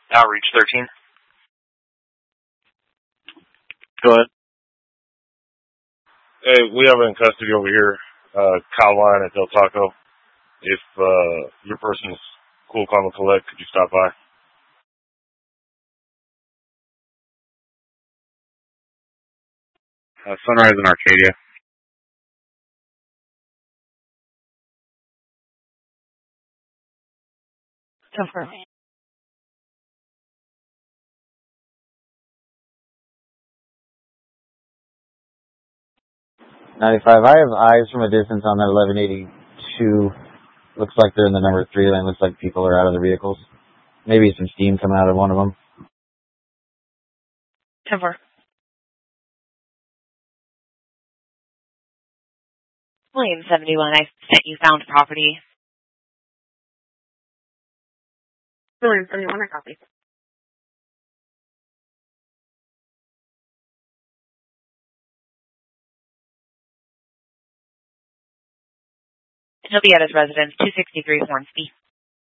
Outreach 13. Go ahead. Hey, we have in custody over here, Kyle Line at Del Taco. If your person's cool, calm, and collect, could you stop by? Sunrise in Arcadia. Confirm. 95. I have eyes from a distance on that 1182. Looks like they're in the number 3 lane. Looks like people are out of their vehicles. Maybe some steam coming out of one of them. 10-4. William 71, I sent you found property. William 71, I copy. He'll be at his residence, 263 Hornsby.